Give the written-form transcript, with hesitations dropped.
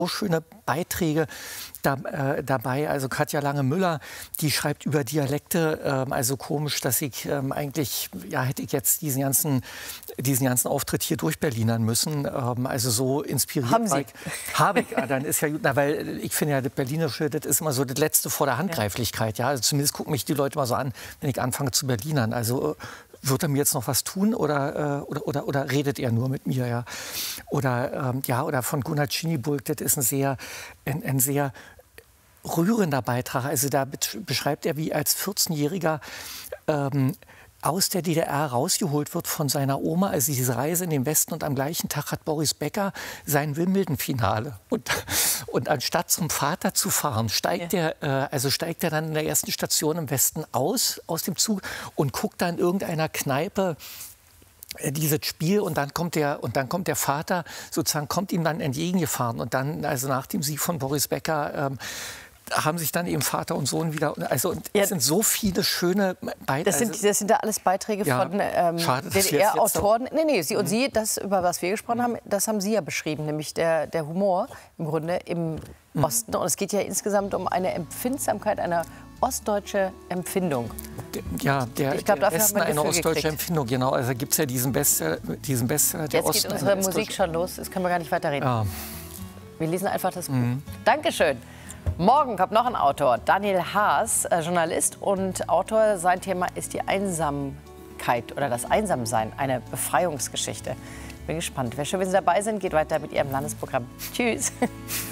so schöne Beiträge dabei. Also Katja Lange-Müller, die schreibt über Dialekte, also komisch, dass ich eigentlich, ja, hätte ich jetzt diesen ganzen Auftritt hier durchberlinern müssen. Also so inspiriert. Haben Sie? Habe ich. Dann ist ja gut, weil ich finde ja, das Berlinerische, das ist immer so das Letzte vor der Handgreiflichkeit. Ja, also zumindest gucken mich die Leute mal so an, wenn ich anfange zu Berlinern. Also wird er mir jetzt noch was tun oder redet er nur mit mir? Ja? Oder von Gunnar Chinibulk, das ist ein sehr rührender Beitrag. Also da beschreibt er, wie als 14-Jähriger aus der DDR rausgeholt wird von seiner Oma, also diese Reise in den Westen. Und am gleichen Tag hat Boris Becker sein Wimbledon-Finale. Und anstatt zum Vater zu fahren, steigt er dann in der ersten Station im Westen aus dem Zug und guckt dann in irgendeiner Kneipe dieses Spiel, und dann kommt der Vater sozusagen, kommt ihm dann entgegengefahren. Und dann, also nach dem Sieg von Boris Becker, haben sich dann eben Vater und Sohn wieder, also es sind so viele schöne Beiträge. Das sind da alles Beiträge von DDR-Autoren. Nee, Sie, das, über was wir gesprochen haben, das haben Sie ja beschrieben, nämlich der Humor im Grunde im Osten. Und es geht ja insgesamt um eine Empfindsamkeit, eine ostdeutsche Empfindung. Ich glaube, dafür haben wir eine ostdeutsche Empfindung, genau. Also gibt es ja diesen Bestseller, der Jetzt geht unsere Musik schon los, das können wir gar nicht weiterreden. Ja. Wir lesen einfach das Buch. Dankeschön. Morgen kommt noch ein Autor, Daniel Haas, Journalist und Autor. Sein Thema ist die Einsamkeit oder das Einsamsein, eine Befreiungsgeschichte. Bin gespannt. Wäre schön, wenn Sie dabei sind. Geht weiter mit Ihrem Landesprogramm. Tschüss.